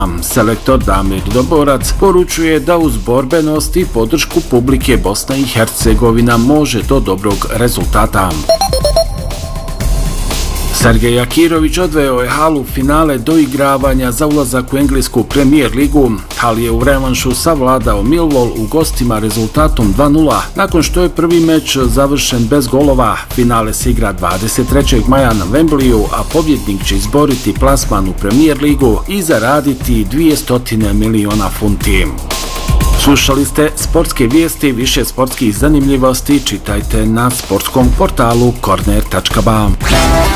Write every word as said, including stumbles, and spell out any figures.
Selektor Damir Doborac poručuje da uz borbenost i podršku publike Bosna i Hercegovina može do dobrog rezultata. Sergej Akirović odveo je Halu finale doigravanja za ulazak u englesku Premier ligu. Hal je u revanšu savladao Millwall u gostima rezultatom dva nula, nakon što je prvi meč završen bez golova. Finale se igra dvadeset trećeg maja na Wembleyu, a pobjednik će izboriti plasman u Premier ligu i zaraditi dvjesto miliona funti. Slušali ste sportske vijesti, više sportskih zanimljivosti čitajte na sportskom portalu korner tačka ba.